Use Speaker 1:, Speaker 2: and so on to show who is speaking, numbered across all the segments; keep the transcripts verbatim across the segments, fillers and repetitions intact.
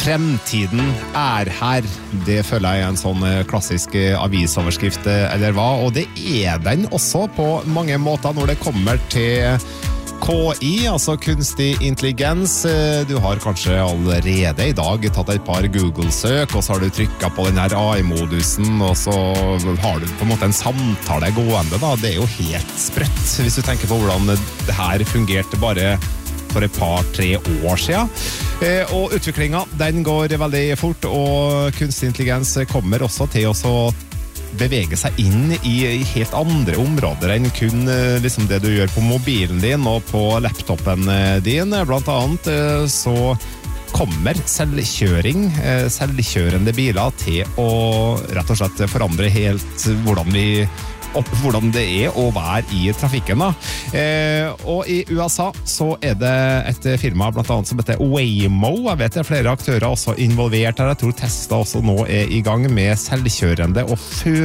Speaker 1: Fremtiden er her. Det føler jeg er en sånn klassisk avisoverskrift, eller hva? Og det er den også på mange måter når det kommer til K I, altså kunstig intelligens. Du har kanskje allerede i dag tatt et par Google-søk, og så har du trykket på den her A I-modusen, og så har du på en måte en samtale gående, da. Det er jo helt sprøtt, hvis du tenker på hvordan det her fungerte bare for et par-tre år siden. Eh, og utviklingen, den går veldig fort, og kunstig intelligens kommer også til å bevege seg inn i helt andre områder enn kun liksom det du gjør på mobilen din og på laptopen din. Blant annet så kommer selvkjøring, selvkjørende biler til å rett og slett forandre helt hvordan vi opp hvordan det er å være i trafikken da. Eh, og i U S A så er det et firma blant annet som heter Waymo. Jeg vet det er flere aktører også involvert her. Jeg tror Tesla også nå er i gang med selvkjørende og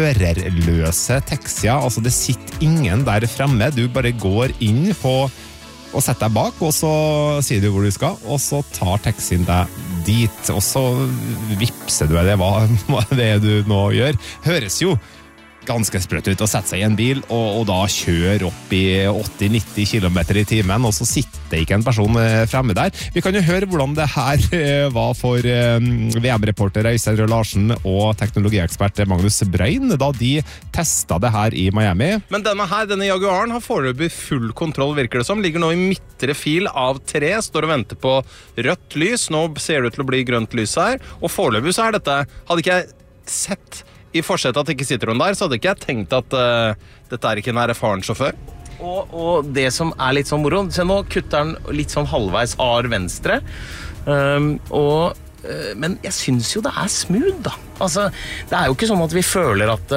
Speaker 1: førerløse taxier. Altså det sitter ingen der fremme. Du bare går inn på og setter deg bak, og så sier du hvor du skal, og så tar taxien deg dit, og så vipser du, eller hva, hva det er du nå gjør. Høres jo ganske sprøtt ut å sette seg i en bil og, og da kjøre opp i åtti til nitti kilometer i timen, og så sitter ikke en person fremme der. Vi kan jo høre hvordan det her var for V M-reporter Øystein Røe Larsen og teknologiekspert Magnus Brein da de testet det her i Miami.
Speaker 2: Men denne her, denne Jaguaren har foreløpig full kontroll, virker det som. Ligger nå i midtre fil av tre, står og venter på rødt lys. Nå ser det ut til å bli grønt lys her, og foreløpig så er dette, hadde ikke jeg sett i forsetet at det ikke sitter noen der, så hadde ikke jeg tenkt at uh, dette er ikke en erfaren sjåfør.
Speaker 3: Og, og det som er litt sånn moro, så nå kutter den litt sånn halvveis ar venstre, um, og, uh, men jeg synes jo det er smooth da. Altså, det er jo ikke sånn at vi føler at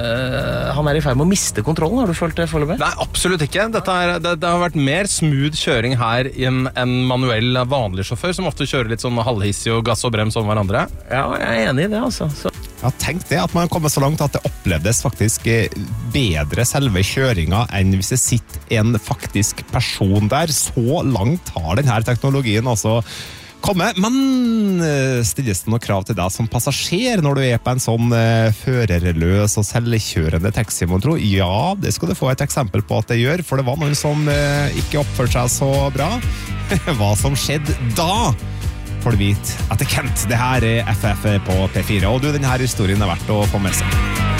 Speaker 3: uh, han er i ferd med å miste kontrollen. Har du følt det foreløpig?
Speaker 2: Nei, absolutt ikke. Dette er, det, det har vært mer smooth kjøring her i en, en manuell vanlig sjåfør, som ofte kjører litt sånn halvhissig og gass og brems om hverandre.
Speaker 3: Ja, jeg er enig i det, altså. Så
Speaker 1: Ja, tenk det, at man kommer så langt at det opplevdes faktisk bedre selve kjøringa enn hvis det sitter en faktisk person der. Så langt har denne teknologien altså kommet. Men stilles det noen krav til deg som passasjer når du er på en sånn uh, førerløs og selvkjørende taxi, mon tro? Ja, det skal du få et eksempel på at det gjør, for det var noen som uh, ikke oppførte seg så bra. Hva som skjedde da? Får du vite etter Kent. Det her er F F på P fire, og du, denne historien er verdt å få med seg.